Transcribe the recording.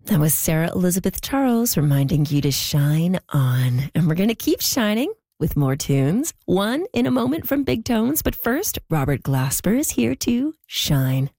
That was Sarah Elizabeth Charles reminding you to shine on. And we're going to keep shining with more tunes. One in a moment from Big Tones. But first, Robert Glasper is here to shine.